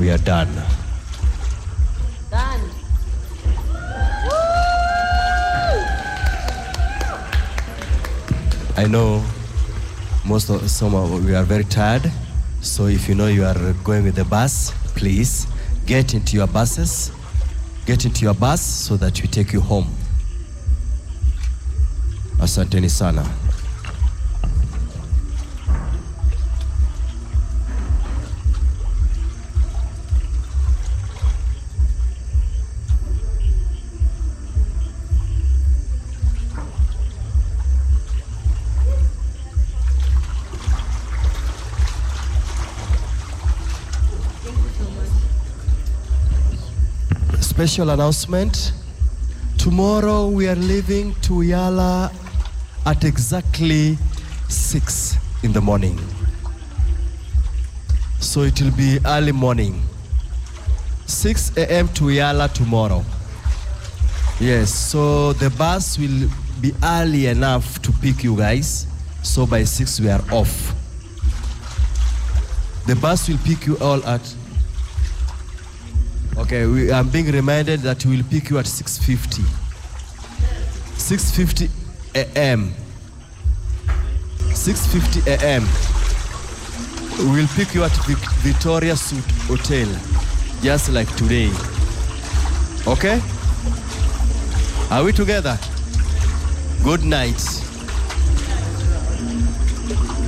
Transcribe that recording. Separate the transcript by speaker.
Speaker 1: We are done.
Speaker 2: Done.
Speaker 1: I know we are very tired. So if you know you are going with the bus, please get into your buses. Get into your bus so that we take you home. Asanteni sana. Special announcement. Tomorrow we are leaving to Yala at exactly 6 in the morning. So it will be early morning. 6 a.m. to Yala tomorrow. Yes, so the bus will be early enough to pick you guys. So by 6 we are off. The bus will pick you all at... Okay, I'm being reminded that we will pick you at 6:50. 6:50 a.m. 6:50 a.m. We will pick you at Victoria Suite Hotel, just like today. Okay? Are we together? Good night.